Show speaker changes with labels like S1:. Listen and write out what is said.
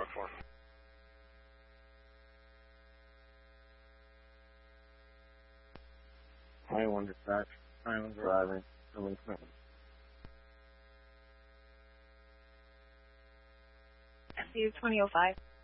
S1: 4.
S2: I-1 dispatch. I'm driving. Delinquent.
S3: SU 2005.